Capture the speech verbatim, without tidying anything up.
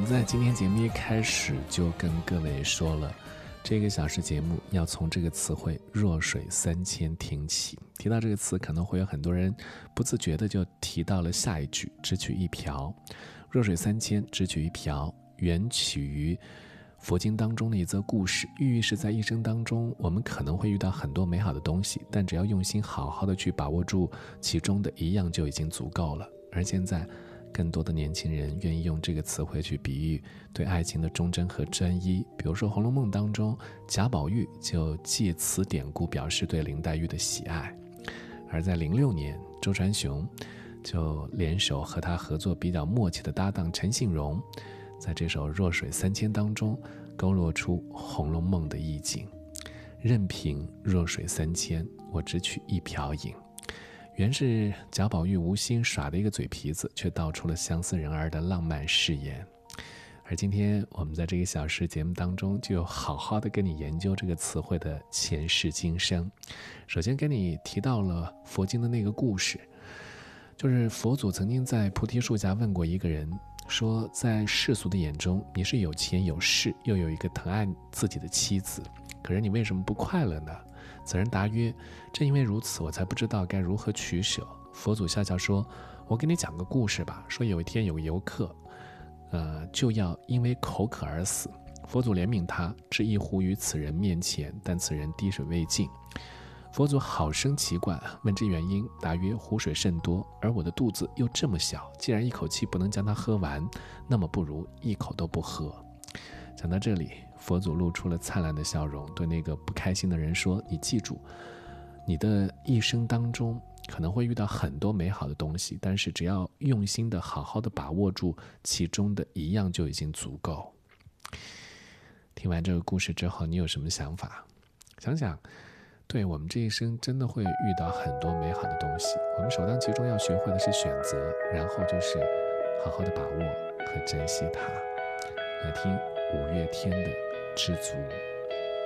们在今天节目一开始就跟各位说了，这个小时节目要从这个词汇弱水三千听起。提到这个词，可能会有很多人不自觉的就提到了下一句只取一瓢。弱水三千只取一瓢源起于佛经当中的一则故事，寓意是在一生当中我们可能会遇到很多美好的东西，但只要用心好好的去把握住其中的一样就已经足够了。而现在更多的年轻人愿意用这个词汇去比喻对爱情的忠贞和专一，比如说《红楼梦》当中贾宝玉就借此典故表示对林黛玉的喜爱。而在零六年，周传雄就联手和他合作比较默契的搭档陈信荣，在这首《弱水三千》当中勾勒出《红楼梦》的意境。任凭弱水三千，我只取一瓢饮。原是贾宝玉无心耍的一个嘴皮子，却道出了相思人儿的浪漫誓言。而今天我们在这个小时节目当中，就好好的跟你研究这个词汇的前世今生。首先跟你提到了佛经的那个故事，就是佛祖曾经在菩提树下问过一个人，说在世俗的眼中，你是有钱有势，又有一个疼爱自己的妻子，可是你为什么不快乐呢？此人答曰，正因为如此，我才不知道该如何取舍。佛祖笑笑说，我给你讲个故事吧。说有一天有个游客呃，就要因为口渴而死，佛祖怜悯他，置一壶于此人面前，但此人滴水未进。佛祖好生奇怪，问之原因，答曰，湖水甚多，而我的肚子又这么小，既然一口气不能将它喝完，那么不如一口都不喝。讲到这里，佛祖露出了灿烂的笑容，对那个不开心的人说，你记住，你的一生当中可能会遇到很多美好的东西，但是只要用心的好好的把握住其中的一样就已经足够。听完这个故事之后，你有什么想法？想想，对，我们这一生真的会遇到很多美好的东西，我们首当其冲要学会的是选择，然后就是好好的把握和珍惜它。来听五月天的知足。